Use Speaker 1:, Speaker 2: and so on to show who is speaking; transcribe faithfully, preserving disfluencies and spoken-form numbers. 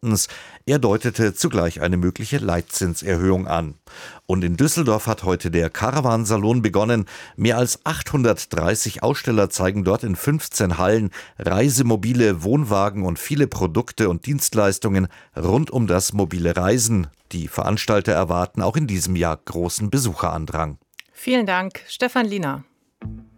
Speaker 1: Kantens. Er deutete zugleich eine mögliche Leitzinserhöhung an. Und in Düsseldorf hat heute der Caravan-Salon begonnen. Mehr als achthundertdreißig Aussteller zeigen dort in fünfzehn Hallen Reisemobile, Wohnwagen und viele Produkte und Dienstleistungen rund um das mobile Reisen. Die Veranstalter erwarten auch in diesem Jahr großen Besucherandrang.
Speaker 2: Vielen Dank, Stefan Liener.